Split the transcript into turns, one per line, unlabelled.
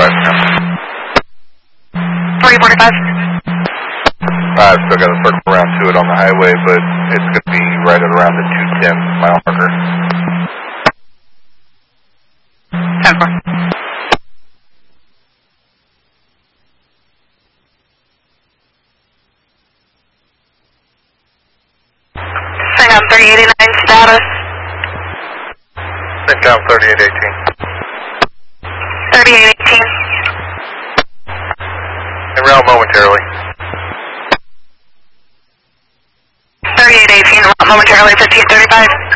now.
4045.
I've still got to circle around to it on the highway, but it's going to be right at around the 210 mile marker.
10-4. Syncom 3889 status.
Syncom 3818.
3818.
En route momentarily.
3818, momentarily 1535.